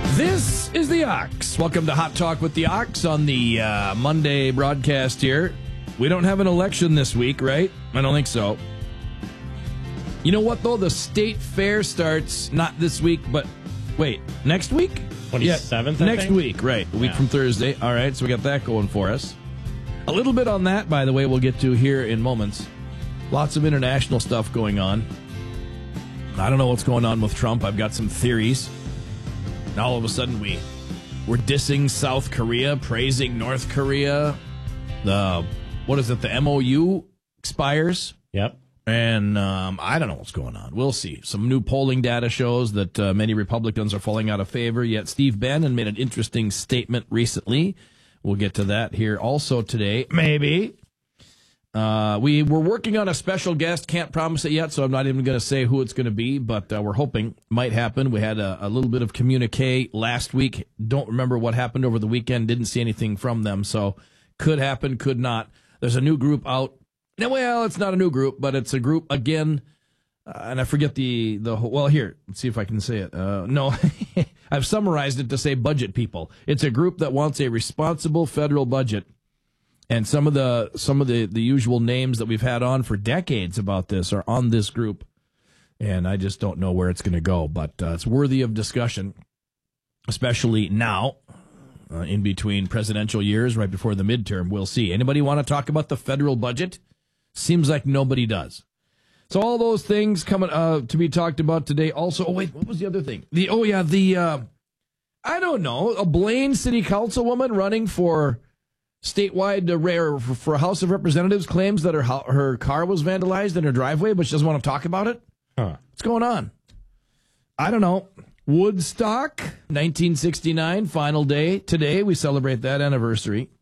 This is the Ox. Welcome to Hot Talk with the Ox on the Monday broadcast here. We don't have an election this week, right? I don't think so. You know what, though? The state fair starts not this week, but wait, next week? 27th, Next week, right. A week from Thursday. All right, so we got that going for us. A little bit on that, by the way, we'll get to here in moments. Lots of international stuff going on. I don't know what's going on with Trump. I've got some theories. And all of a sudden, we're dissing South Korea, praising North Korea. The MOU expires. Yep. And I don't know what's going on. We'll see. Some new polling data shows that many Republicans are falling out of favor, yet Steve Bannon made an interesting statement recently. We'll get to that here also today, maybe. We were working on a special guest. Can't promise it yet, so I'm not even going to say who it's going to be, but we're hoping might happen. We had a little bit of communique last week. Don't remember what happened over the weekend. Didn't see anything from them, so could happen, could not. There's a new group out. Well, it's not a new group, but it's a group, again, and I forget well, here, let's see if I can say it. No, I've summarized it to say budget people. It's a group that wants a responsible federal budget. And some of the usual names that we've had on for decades about this are on this group, and I just don't know where it's going to go. But it's worthy of discussion, especially now, in between presidential years, right before the midterm. We'll see. Anybody want to talk about the federal budget? Seems like nobody does. So all those things coming to be talked about today. Also, what was the other thing? I don't know, a Blaine City Councilwoman running for statewide for House of Representatives claims that her car was vandalized in her driveway, but she doesn't want to talk about it. What's going on? I don't know. Woodstock, 1969, final day. Today we celebrate that anniversary.